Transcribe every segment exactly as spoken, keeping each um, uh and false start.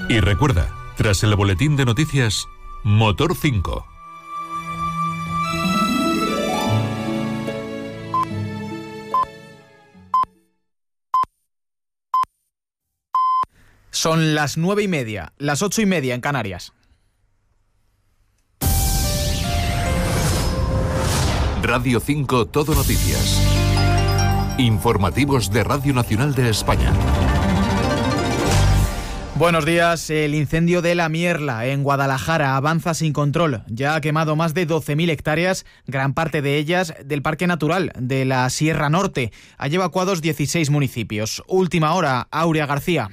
Y recuerda, tras el boletín de noticias, Motor cinco. Son las nueve y media, las ocho y media en Canarias. Radio cinco Todo Noticias. Informativos de Radio Nacional de España. Buenos días. El incendio de La Mierla, en Guadalajara, avanza sin control. Ya ha quemado más de doce mil hectáreas, gran parte de ellas del Parque Natural de la Sierra Norte. Ha evacuados dieciséis municipios. Última hora, Aurea García.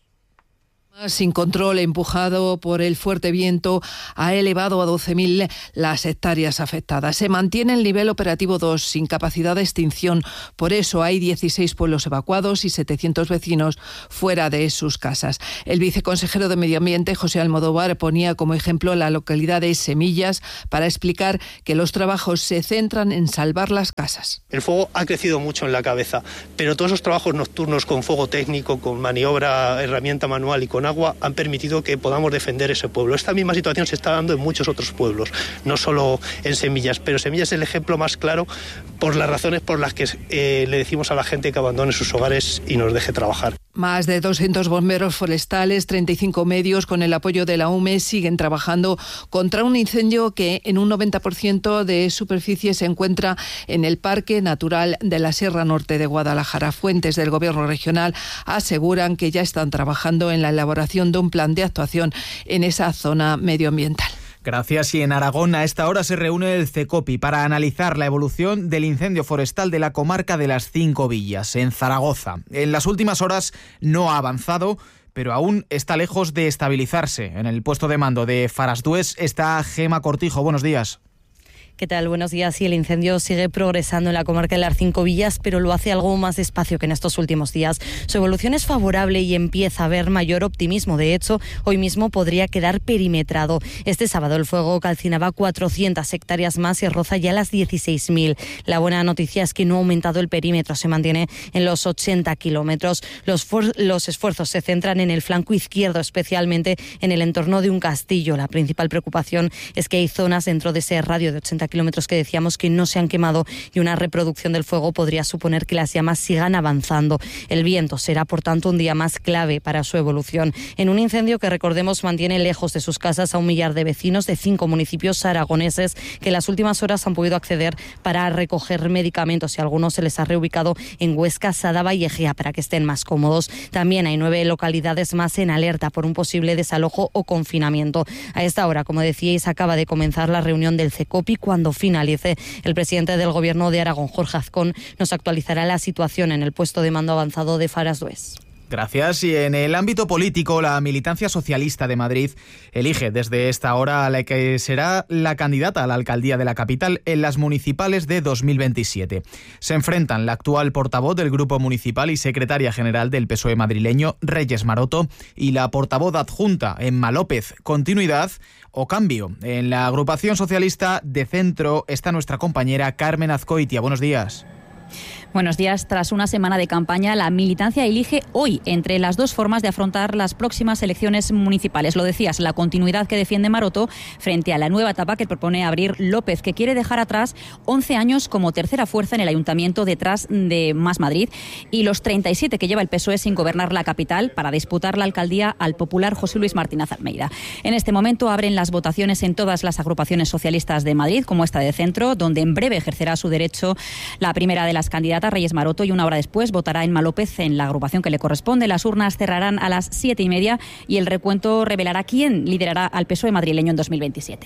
Sin control, empujado por el fuerte viento, ha elevado a doce mil las hectáreas afectadas. Se mantiene el nivel operativo dos, sin capacidad de extinción. Por eso hay dieciséis pueblos evacuados y setecientos vecinos fuera de sus casas. El viceconsejero de Medio Ambiente, José Almodóvar, ponía como ejemplo la localidad de Semillas para explicar que los trabajos se centran en salvar las casas. El fuego ha crecido mucho en la cabeza, pero todos esos trabajos nocturnos con fuego técnico, con maniobra, herramienta manual y con agua han permitido que podamos defender ese pueblo. Esta misma situación se está dando en muchos otros pueblos, no solo en Semillas, pero Semillas es el ejemplo más claro por las razones por las que eh, le decimos a la gente que abandone sus hogares y nos deje trabajar. Más de doscientos bomberos forestales, treinta y cinco medios con el apoyo de la U M E siguen trabajando contra un incendio que en un noventa por ciento de superficie se encuentra en el Parque Natural de la Sierra Norte de Guadalajara. Fuentes del Gobierno regional aseguran que ya están trabajando en la elaboración de un plan de actuación en esa zona medioambiental. Gracias. Y en Aragón a esta hora se reúne el CECOPI para analizar la evolución del incendio forestal de la comarca de las Cinco Villas, en Zaragoza. En las últimas horas no ha avanzado, pero aún está lejos de estabilizarse. En el puesto de mando de Farasdués está Gema Cortijo. Buenos días. ¿Qué tal? Buenos días. Sí, el incendio sigue progresando en la comarca de las Cinco Villas, pero lo hace algo más despacio que en estos últimos días. Su evolución es favorable y empieza a haber mayor optimismo. De hecho, hoy mismo podría quedar perimetrado. Este sábado el fuego calcinaba cuatrocientas hectáreas más y roza ya las dieciséis mil. La buena noticia es que no ha aumentado el perímetro, se mantiene en los ochenta kilómetros. Los, for- los esfuerzos se centran en el flanco izquierdo, especialmente en el entorno de un castillo. La principal preocupación es que hay zonas dentro de ese radio de ochenta kilómetros que decíamos que no se han quemado y una reproducción del fuego podría suponer que las llamas sigan avanzando. El viento será, por tanto, un día más clave para su evolución. En un incendio que, recordemos, mantiene lejos de sus casas a un millar de vecinos de cinco municipios aragoneses que en las últimas horas han podido acceder para recoger medicamentos y a algunos se les ha reubicado en Huesca, Sadaba y Egea para que estén más cómodos. También hay nueve localidades más en alerta por un posible desalojo o confinamiento. A esta hora, como decíais, acaba de comenzar la reunión del CECOPI. Cuando finalice, el presidente del Gobierno de Aragón, Jorge Azcón, nos actualizará la situación en el puesto de mando avanzado de Farasdués. Gracias. Y en el ámbito político, la militancia socialista de Madrid elige desde esta hora a la que será la candidata a la alcaldía de la capital en las municipales de dos mil veintisiete. Se enfrentan la actual portavoz del Grupo Municipal y secretaria general del P S O E madrileño, Reyes Maroto, y la portavoz adjunta, Emma López. ¿Continuidad o cambio? En la agrupación socialista de centro está nuestra compañera Carmen Azcoitia. Buenos días. Buenos días. Tras una semana de campaña, la militancia elige hoy entre las dos formas de afrontar las próximas elecciones municipales. Lo decías, la continuidad que defiende Maroto frente a la nueva etapa que propone abrir López, que quiere dejar atrás once años como tercera fuerza en el ayuntamiento detrás de Más Madrid y los treinta y siete que lleva el P S O E sin gobernar la capital para disputar la alcaldía al popular José Luis Martínez Almeida. En este momento abren las votaciones en todas las agrupaciones socialistas de Madrid, como esta de centro, donde en breve ejercerá su derecho la primera de las candidatas, Reyes Maroto, y una hora después votará Emma López en la agrupación que le corresponde. Las urnas cerrarán a las siete y media y el recuento revelará quién liderará al P S O E madrileño en dos mil veintisiete.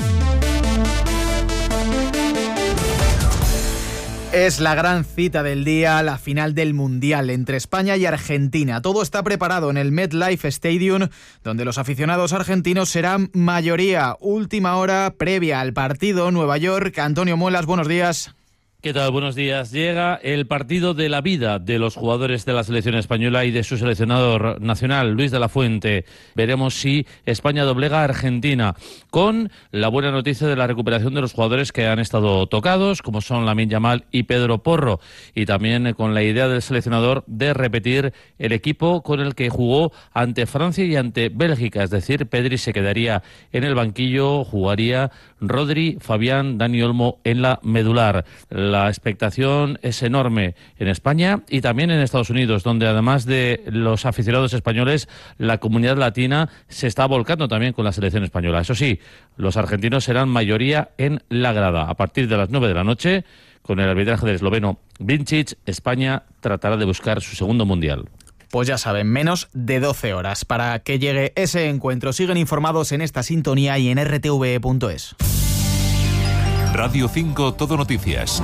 Es la gran cita del día, la final del Mundial entre España y Argentina. Todo está preparado en el MetLife Stadium, donde los aficionados argentinos serán mayoría. Última hora previa al partido, Nueva York. Antonio Muelas, buenos días. ¿Qué tal? Buenos días. Llega el partido de la vida de los jugadores de la selección española y de su seleccionador nacional, Luis de la Fuente. Veremos si España doblega a Argentina, con la buena noticia de la recuperación de los jugadores que han estado tocados, como son Lamine Yamal y Pedro Porro, y también con la idea del seleccionador de repetir el equipo con el que jugó ante Francia y ante Bélgica, es decir, Pedri se quedaría en el banquillo, jugaría Rodri, Fabián, Dani Olmo en la medular. La expectación es enorme en España y también en Estados Unidos, donde además de los aficionados españoles, la comunidad latina se está volcando también con la selección española. Eso sí, los argentinos serán mayoría en la grada. A partir de las nueve de la noche, con el arbitraje del esloveno Vincic, España tratará de buscar su segundo mundial. Pues ya saben, menos de doce horas para que llegue ese encuentro. Siguen informados en esta sintonía y en r t v punto es. Radio cinco Todo Noticias.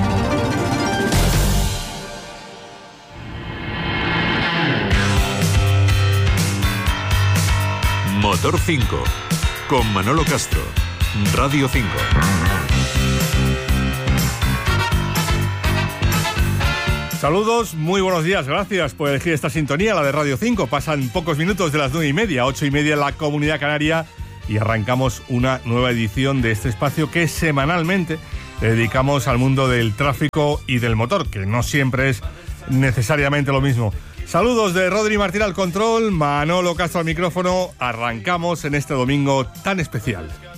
Motor cinco, con Manolo Castro. Radio cinco. Saludos, muy buenos días, gracias por elegir esta sintonía, la de Radio cinco. Pasan pocos minutos de las nueve y media, ocho y media en la Comunidad Canaria, y arrancamos una nueva edición de este espacio que semanalmente le dedicamos al mundo del tráfico y del motor, que no siempre es necesariamente lo mismo. Saludos de Rodri Martín al control, Manolo Castro al micrófono. Arrancamos en este domingo tan especial.